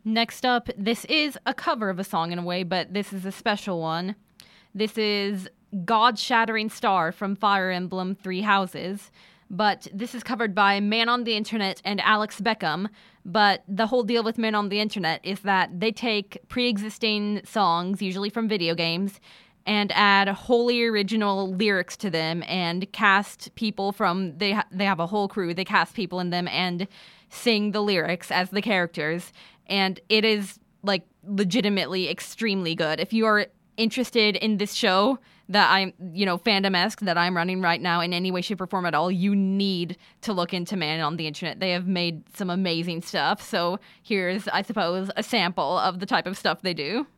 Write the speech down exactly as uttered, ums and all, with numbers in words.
Next up, this is a cover of a song in a way, but this is a special one. This is God Shattering Star from Fire Emblem Three Houses. But this is covered by Man on the Internet and Alex Beckham. But the whole deal with Men on the Internet is that they take pre-existing songs, usually from video games, and add wholly original lyrics to them and cast people from, they, ha- they have a whole crew, they cast people in them and sing the lyrics as the characters. And it is, like, legitimately extremely good. If you are interested in this show that I'm, you know, fandom-esque that I'm running right now in any way, shape, or form at all, you need to look into Man on the Internet. They have made some amazing stuff. So here's, I suppose, a sample of the type of stuff they do.